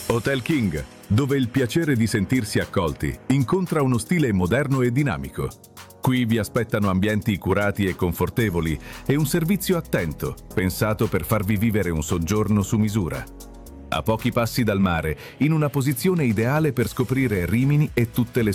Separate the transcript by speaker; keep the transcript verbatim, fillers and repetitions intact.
Speaker 1: Hotel King, dove il piacere di sentirsi accolti incontra uno stile moderno e dinamico. Qui vi aspettano ambienti curati e confortevoli e un servizio attento, pensato per farvi vivere un soggiorno su misura. A pochi passi dal mare, in una posizione ideale per scoprire Rimini e tutte le